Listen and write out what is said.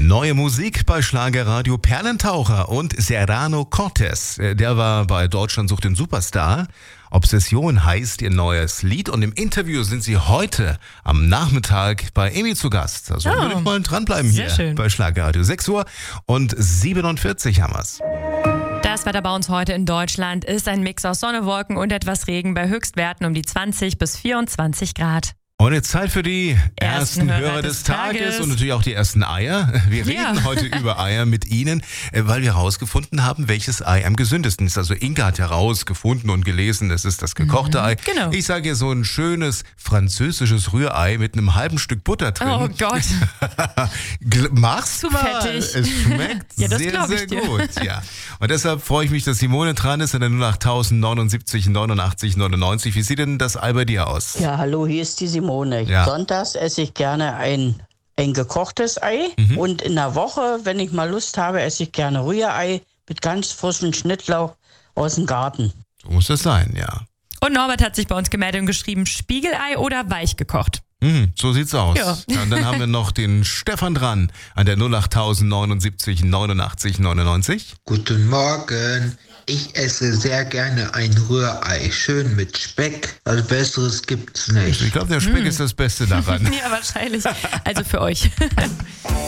Neue Musik bei Schlagerradio. Perlentaucher und Serrano Cortez. Der war bei Deutschland sucht den Superstar. Obsession heißt ihr neues Lied und im Interview sind sie heute am Nachmittag bei Emi zu Gast. Also würde ich mal dranbleiben hier schön. bei Schlagerradio. 6:47 haben wir's. Das Wetter bei uns heute in Deutschland ist ein Mix aus Sonne, Wolken und etwas Regen bei Höchstwerten um die 20 bis 24 Grad. Und jetzt Zeit für die ersten Hörer des Tages und natürlich auch die ersten Eier. Wir reden heute über Eier mit Ihnen, weil wir herausgefunden haben, welches Ei am gesündesten ist. Also Inga hat herausgefunden und gelesen, es ist das gekochte Ei. Genau. Ich sage ihr so ein schönes französisches Rührei mit einem halben Stück Butter drin. Oh Gott. Mach's Zu mal. fettig. Es schmeckt Ja, das sehr, glaub ich sehr dir. gut. Ja. Und deshalb freue ich mich, dass Simone dran ist in der 08079 89 99. Wie sieht denn das Ei bei dir aus? Ja, hallo, hier ist die Simone. Ja. Sonntags esse ich gerne ein gekochtes Ei und in der Woche, wenn ich mal Lust habe, esse ich gerne Rührei mit ganz frischem Schnittlauch aus dem Garten. So muss das sein, ja. Und Norbert hat sich bei uns gemeldet und geschrieben, Spiegelei oder weich gekocht. So sieht's aus. Ja. Und dann haben wir noch den Stefan dran an der 08079 89 99. Guten Morgen. Ich esse sehr gerne ein Rührei. Schön mit Speck. Was Besseres gibt's nicht. Ich glaube, der Speck ist das Beste daran. Ja, wahrscheinlich. Also für euch.